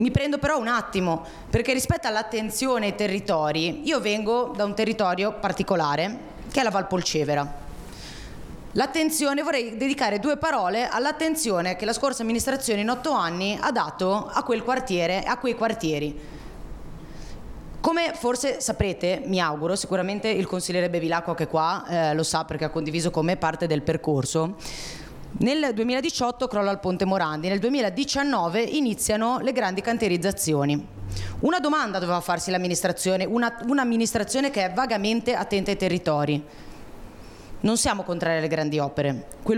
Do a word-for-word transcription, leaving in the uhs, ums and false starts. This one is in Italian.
Mi prendo però un attimo, perché rispetto all'attenzione ai territori, io vengo da un territorio particolare, che è la Valpolcevera. L'attenzione, vorrei dedicare due parole all'attenzione che la scorsa amministrazione in otto anni ha dato a quel quartiere, a quei quartieri. Come forse saprete, mi auguro, sicuramente il consigliere Bevilacqua che è qua eh, lo sa perché ha condiviso con me parte del percorso. Nel duemiladiciotto crolla il Ponte Morandi, nel duemiladiciannove iniziano le grandi cantierizzazioni. Una domanda doveva farsi l'amministrazione, una, un'amministrazione che è vagamente attenta ai territori. Non siamo contrari alle grandi opere. Quello